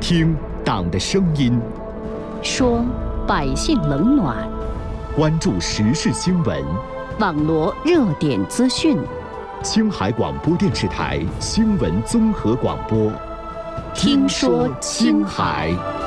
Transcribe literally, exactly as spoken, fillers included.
听党的声音， 说百姓冷暖， 关注时事新闻， 网罗热点资讯。 青海广播电视台新闻综合广播， 听说青海。